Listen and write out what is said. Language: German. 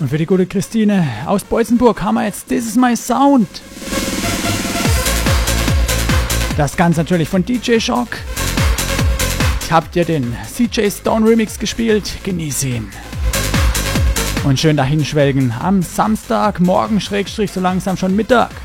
Und für die gute Christine aus Beutzenburg haben wir jetzt This Is My Sound. Das Ganze natürlich von DJ Shock. Ich hab dir den CJ Stone Remix gespielt, genieße ihn. Und schön dahinschwelgen am Samstagmorgen / so langsam schon Mittag.